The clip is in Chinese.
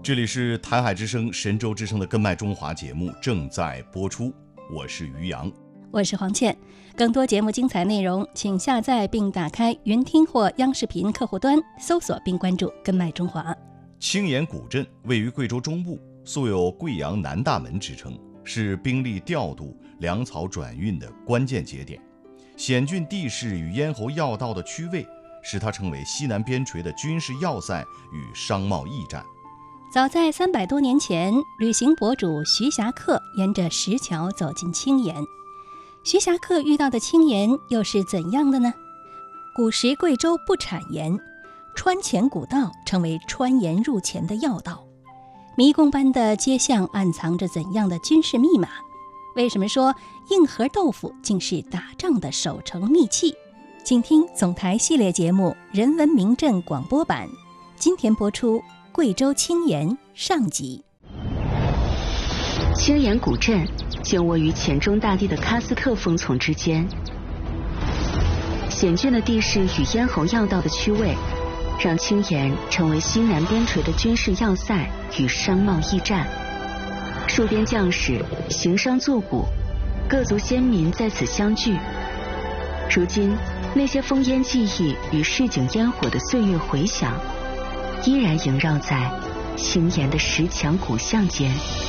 这里是台海之声、神州之声的根脉中华节目正在播出，我是于洋， 我是黄倩。更多节目精彩内容，请下载并打开云听或央视频客户端，搜索并关注根脉中华。 青岩古镇位于贵州中部，素有贵阳南大门之称，是兵力调度、粮草转运的关键节点。险峻地势与咽喉要道的区位，使它成为西南边陲的军事要塞与商贸驿站。 早在300多年前，旅行博主徐霞客沿着石桥走进青岩。徐霞客遇到的青岩又是怎样的呢？古时贵州不产盐，川黔古道成为川盐入黔的要道。迷宫般的街巷暗藏着怎样的军事密码？为什么说硬核豆腐竟是打仗的守城秘器？请听总台系列节目《人文名镇广播版》，今天播出贵州青岩上集。 青岩古镇就卧于黔中大地的喀斯特峰丛之间，险峻的地势与咽喉要道的区位，让青岩成为西南边陲的军事要塞与商贸驿站。戍边将士、行商作捕，各族先民在此相聚。如今，那些烽烟记忆与市井烟火的岁月回响，依然萦绕在青岩的石墙古巷间。